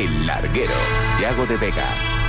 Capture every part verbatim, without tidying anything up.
El Larguero, Yago de Vega.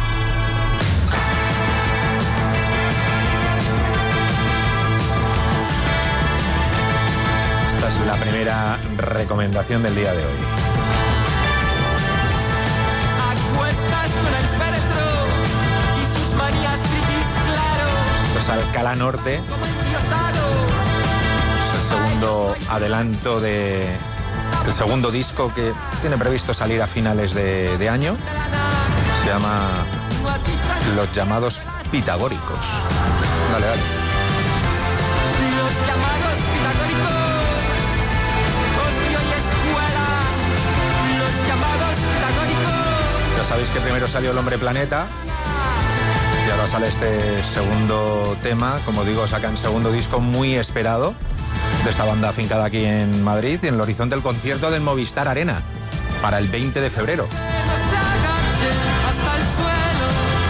Esta es la primera recomendación del día de hoy. Acuestas con el féretro y sus manías frikis, claro. Esto es Alcalá Norte. Como endiosados. Es el segundo adelanto de el segundo disco que tiene previsto salir a finales de, de año. Se llama Los Llamados Pitagóricos. Vale, vale. Los llamados pitagóricos. Ocio y escuela. Los llamados pitagóricos. Ya sabéis que primero salió El Hombre Planeta y ahora sale este segundo tema. Como digo, sacan segundo disco muy esperado de esta banda afincada aquí en Madrid, y en el horizonte el concierto del Movistar Arena para el veinte de febrero. Que no se agachen hasta el suelo.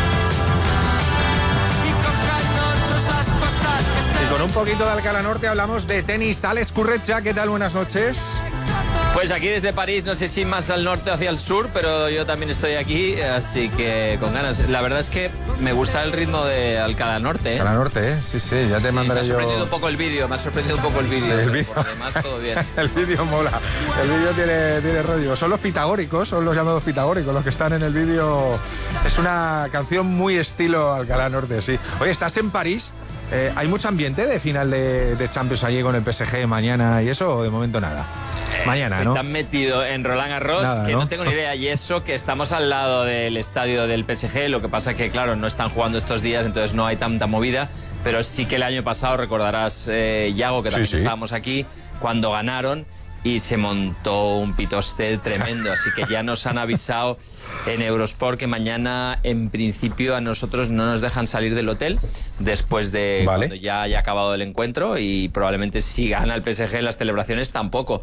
Y cojan otros las cosas que se Y con un poquito de Alcalá Norte hablamos de tenis. Alex Currecha, ¿qué tal? Buenas noches. Pues aquí desde París, no sé si más al norte o hacia el sur, pero yo también estoy aquí, así que con ganas. La verdad es que me gusta el ritmo de Alcalá Norte, ¿eh? Alcalá Norte, ¿eh? Sí, sí, ya te Sí, mandaré me ha yo... sorprendido un poco el vídeo, me ha sorprendido un poco el vídeo. Sí, el pero vídeo. por demás todo bien. El vídeo mola. El vídeo tiene, tiene rollo. Son los pitagóricos, son los llamados pitagóricos los que están en el vídeo. Es una canción muy estilo Alcalá Norte, sí. Oye, ¿estás en París? Eh, ¿Hay mucho ambiente de final de, de Champions allí con el P S G mañana y eso? ¿O de momento nada? Mañana, Estoy ¿no? tan metido en Roland Garros Nada, que ¿no? no tengo ni idea. Y eso que estamos al lado del estadio del P S G, lo que pasa que, claro, no están jugando estos días, entonces no hay tanta movida. Pero sí que el año pasado, recordarás, eh, Yago, que también Sí, sí. estábamos aquí, cuando ganaron y se montó un pitoste tremendo. Así que ya nos han avisado en Eurosport que mañana, en principio, a nosotros no nos dejan salir del hotel después de Vale. cuando ya haya acabado el encuentro, y probablemente si gana el P S G en las celebraciones tampoco,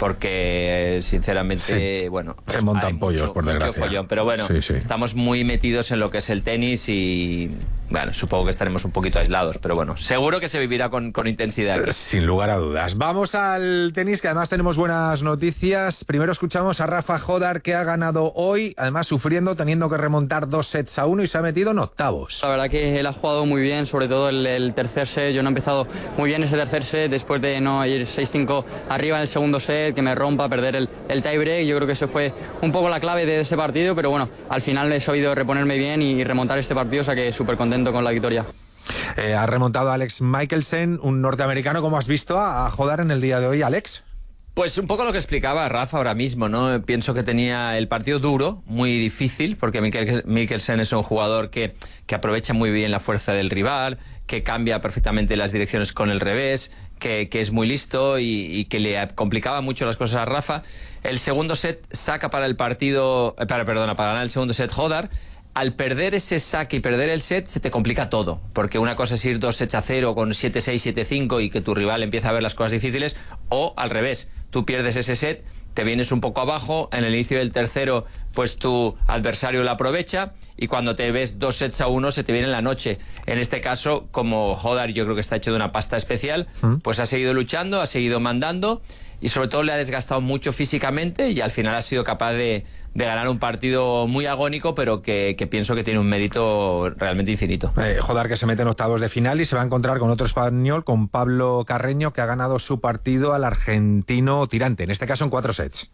porque sinceramente, Sí. bueno, Se montan hay pollos, mucho, por mucho desgracia. follón. Pero bueno, Sí, sí. estamos muy metidos en lo que es el tenis y bueno, supongo que estaremos un poquito aislados, pero bueno, seguro que se vivirá con, con intensidad aquí. Sin lugar a dudas. Vamos al tenis, que además tenemos buenas noticias. Primero escuchamos a Rafa Jodar, que ha ganado hoy, además sufriendo, teniendo que remontar dos sets a uno y se ha metido en octavos. La verdad que él ha jugado muy bien, sobre todo el, el tercer set. Yo no he empezado muy bien ese tercer set, después de no ir seis cinco arriba en el segundo set, que me rompa, perder el, el tiebreak. Yo creo que eso fue un poco la clave de ese partido, pero bueno, al final he sabido reponerme bien y remontar este partido, o sea que súper contento con la victoria. Eh, ha remontado a Alex Michelsen, un norteamericano. ¿Cómo has visto a, a Jodar en el día de hoy, Alex? Pues un poco lo que explicaba Rafa ahora mismo, ¿no? Pienso que tenía el partido duro, muy difícil, porque Mikkel- Mikkelsen es un jugador que, que aprovecha muy bien la fuerza del rival, que cambia perfectamente las direcciones con el revés, que, que es muy listo y, y que le complicaba mucho las cosas a Rafa. El segundo set saca para el partido, eh, para, perdona, para ganar el segundo set Jodar. Al perder ese saque y perder el set, se te complica todo. Porque una cosa es ir dos sets a cero con siete seis, siete cinco y que tu rival empieza a ver las cosas difíciles, o al revés, tú pierdes ese set, te vienes un poco abajo, en el inicio del tercero, pues tu adversario lo aprovecha, y cuando te ves dos sets a uno se te viene en la noche. En este caso, como Jodar yo creo que está hecho de una pasta especial, pues ha seguido luchando, ha seguido mandando, y sobre todo le ha desgastado mucho físicamente, y al final ha sido capaz de, de ganar un partido muy agónico, pero que, que pienso que tiene un mérito realmente infinito. Eh, Jodar, que se mete en octavos de final y se va a encontrar con otro español, con Pablo Carreño, que ha ganado su partido al argentino tirante, en este caso en cuatro sets.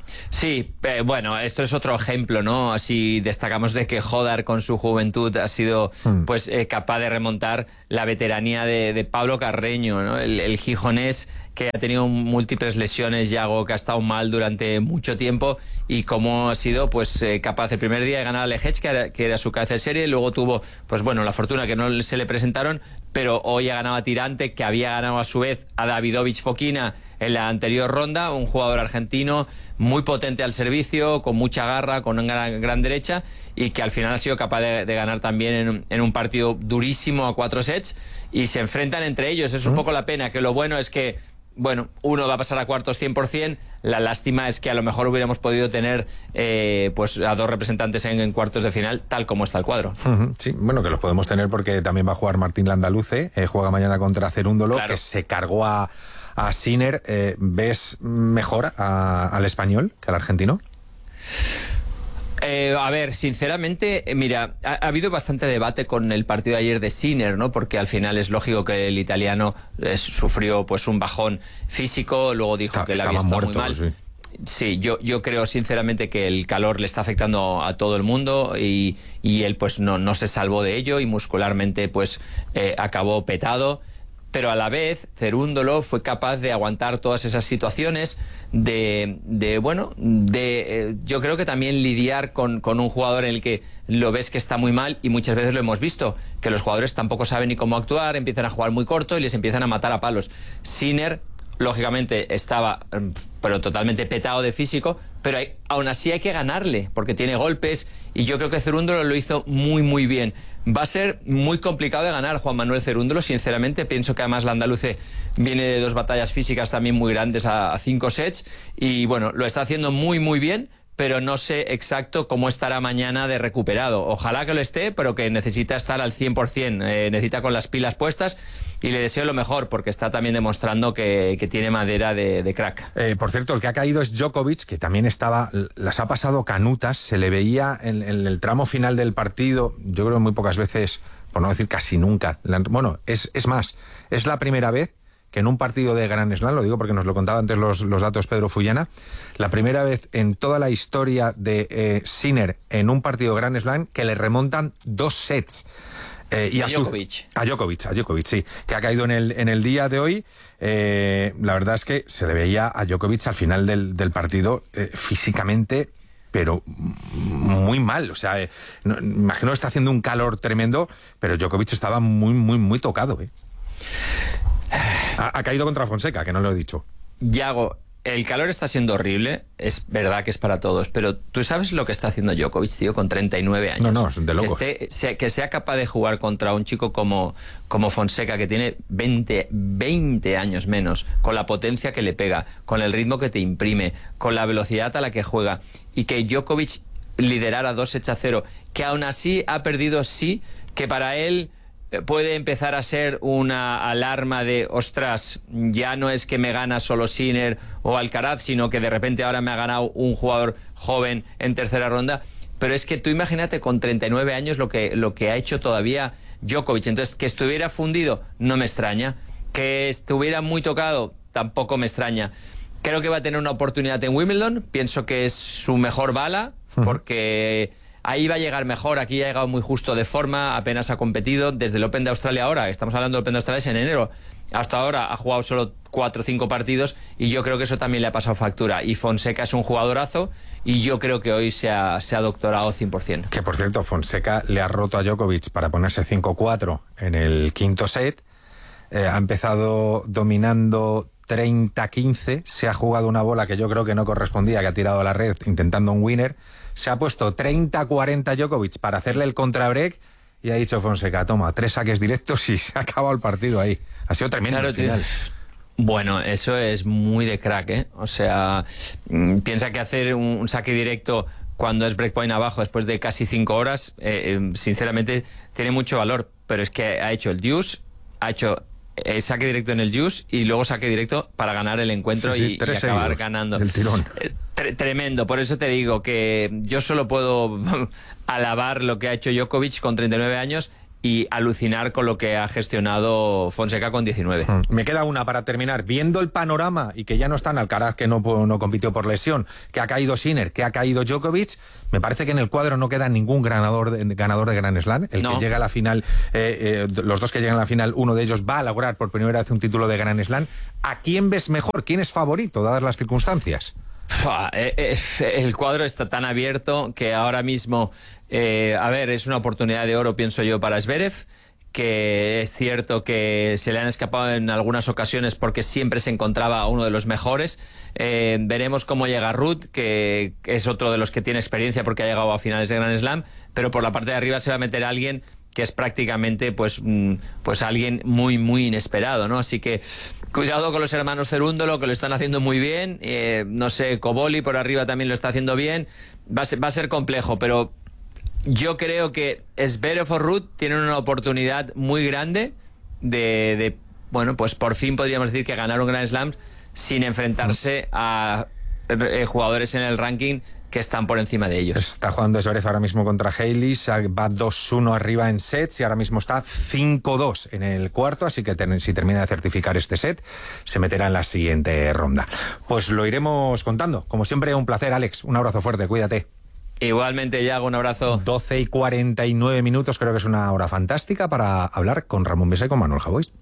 Sí, eh, bueno, esto es otro ejemplo, ¿no? Así destacamos de que Jodar con su juventud ha sido Hmm. pues eh, capaz de remontar la veteranía de, de Pablo Carreño, ¿no? El, el gijonés que ha tenido múltiples lesiones, Yago, que ha estado mal durante mucho tiempo, y cómo ha sido pues eh, capaz el primer día de ganar a Lehech, que era, que era su cabeza de serie, luego tuvo pues bueno la fortuna que no se le presentaron, pero hoy ha ganado a Tirante, que había ganado a su vez a Davidovich Fokina en la anterior ronda, un jugador argentino muy potente al servicio, con mucha garra, con una gran, gran derecha, y que al final ha sido capaz de, de ganar también en, en un partido durísimo a cuatro sets, y se enfrentan entre ellos. Es un poco la pena, que lo bueno es que bueno, uno va a pasar a cuartos cien por ciento, la lástima es que a lo mejor hubiéramos podido tener eh, pues a dos representantes en, en cuartos de final, tal como está el cuadro. Uh-huh, sí, bueno, que los podemos tener porque también va a jugar Martín Landaluce, eh, juega mañana contra Cerúndolo, Claro. que se cargó a, a Sinner. Eh, ¿Ves mejor a, al español que al argentino? Eh, a ver, sinceramente, eh, mira, ha, ha habido bastante debate con el partido de ayer de Sinner, ¿no? Porque al final es lógico que el italiano eh, sufrió pues un bajón físico, luego dijo Está, que él había estado muerto, muy mal. Sí. Sí, yo, yo creo sinceramente que el calor le está afectando a todo el mundo y, y él pues no, no se salvó de ello y muscularmente pues eh, acabó petado. Pero a la vez Cerúndolo fue capaz de aguantar todas esas situaciones, de, de bueno, de eh, yo creo que también lidiar con, con un jugador en el que lo ves que está muy mal, y muchas veces lo hemos visto, que los jugadores tampoco saben ni cómo actuar, empiezan a jugar muy corto y les empiezan a matar a palos. Sinner, lógicamente, estaba pero totalmente petado de físico, pero hay, aún así hay que ganarle, porque tiene golpes, y yo creo que Cerúndolo lo hizo muy, muy bien. Va a ser muy complicado de ganar Juan Manuel Cerúndolo, sinceramente. Pienso que además la andaluce viene de dos batallas físicas también muy grandes a, a cinco sets, y bueno, lo está haciendo muy, muy bien, pero no sé exacto cómo estará mañana de recuperado. Ojalá que lo esté, pero que necesita estar al cien por cien, eh, necesita con las pilas puestas, y le deseo lo mejor, porque está también demostrando que, que tiene madera de, de crack. Eh, por cierto, el que ha caído es Djokovic, que también estaba, las ha pasado canutas, se le veía en, en el tramo final del partido, yo creo muy pocas veces, por no decir casi nunca. Bueno, es, es más, es la primera vez que en un partido de Grand Slam, lo digo porque nos lo contaba antes los, los datos Pedro Fullana, la primera vez en toda la historia de eh, Sinner en un partido Grand Slam que le remontan dos sets. Eh, y a, a Djokovic. Su, a Djokovic, a Djokovic, sí, que ha caído en el, en el día de hoy. Eh, la verdad es que se le veía a Djokovic al final del, del partido eh, físicamente, pero muy mal. O sea, eh, no, imagino que está haciendo un calor tremendo, pero Djokovic estaba muy, muy, muy tocado, ¿eh? Ha, ha caído contra Fonseca, que no lo he dicho. Yago, el calor está siendo horrible, es verdad que es para todos, pero ¿tú sabes lo que está haciendo Djokovic, tío, con treinta y nueve años? No, no, es de locos. Que, esté, sea, que sea capaz de jugar contra un chico como, como Fonseca, que tiene veinte, veinte años menos, con la potencia que le pega, con el ritmo que te imprime, con la velocidad a la que juega, y que Djokovic liderara dos sets a cero, que aún así ha perdido, sí, que para él puede empezar a ser una alarma de, ostras, ya no es que me gana solo Sinner o Alcaraz, sino que de repente ahora me ha ganado un jugador joven en tercera ronda. Pero es que tú imagínate con treinta y nueve años lo que, lo que ha hecho todavía Djokovic. Entonces, que estuviera fundido no me extraña, que estuviera muy tocado tampoco me extraña. Creo que va a tener una oportunidad en Wimbledon, pienso que es su mejor bala, porque ahí va a llegar mejor, aquí ha llegado muy justo de forma, apenas ha competido desde el Open de Australia ahora, estamos hablando del Open de Australia es en enero, hasta ahora ha jugado solo cuatro o cinco partidos, y yo creo que eso también le ha pasado factura, y Fonseca es un jugadorazo, y yo creo que hoy se ha, se ha doctorado cien por cien. Que por cierto, Fonseca le ha roto a Djokovic para ponerse cinco cuatro en el quinto set, eh, ha empezado dominando treinta quince, se ha jugado una bola que yo creo que no correspondía, que ha tirado a la red intentando un winner, se ha puesto treinta cuarenta Djokovic para hacerle el contrabreak, y ha dicho Fonseca, toma, tres saques directos y se ha acabado el partido ahí. Ha sido tremendo Claro, el final. tío. Bueno, eso es muy de crack, ¿eh? O sea, mmm, piensa que hacer un, un saque directo cuando es breakpoint abajo después de casi cinco horas, eh, eh, sinceramente tiene mucho valor, pero es que ha hecho el deuce, ha hecho Eh, saque directo en el juice y luego saque directo para ganar el encuentro, sí, sí, y, y acabar ganando del tirón. Eh, tre tremendo, por eso te digo que yo solo puedo alabar lo que ha hecho Djokovic con treinta y nueve años y alucinar con lo que ha gestionado Fonseca con diecinueve. Me queda una para terminar. Viendo el panorama, y que ya no están Alcaraz, que no, no compitió por lesión, que ha caído Sinner, que ha caído Djokovic, me parece que en el cuadro no queda ningún ganador de, ganador de Grand Slam. El no. que llega a la final, eh, eh, los dos que llegan a la final, uno de ellos va a lograr por primera vez un título de Grand Slam. ¿A quién ves mejor? ¿Quién es favorito, dadas las circunstancias? El cuadro está tan abierto que ahora mismo, eh, a ver, es una oportunidad de oro, pienso yo, para Zverev, que es cierto que se le han escapado en algunas ocasiones porque siempre se encontraba a uno de los mejores. Eh, veremos cómo llega Ruud, que es otro de los que tiene experiencia porque ha llegado a finales de Grand Slam, pero por la parte de arriba se va a meter alguien que es prácticamente pues, pues alguien muy, muy inesperado, ¿no? Así que cuidado con los hermanos Cerúndolo, que lo están haciendo muy bien. Eh, no sé, Cobolli por arriba también lo está haciendo bien. Va a ser, va a ser complejo, pero yo creo que Zverev o Ruud tienen una oportunidad muy grande de, de, bueno, pues por fin podríamos decir que ganaron Grand Slams sin enfrentarse a eh, jugadores en el ranking que están por encima de ellos. Está jugando Zverev ahora mismo contra Hayles, va dos uno arriba en sets y ahora mismo está cinco dos en el cuarto, así que ter- si termina de certificar este set, se meterá en la siguiente ronda. Pues lo iremos contando. Como siempre, un placer, Alex. Un abrazo fuerte, cuídate. Igualmente, Yago, un abrazo. doce y cuarenta y nueve minutos, creo que es una hora fantástica para hablar con Ramón Besa y con Manuel Javois.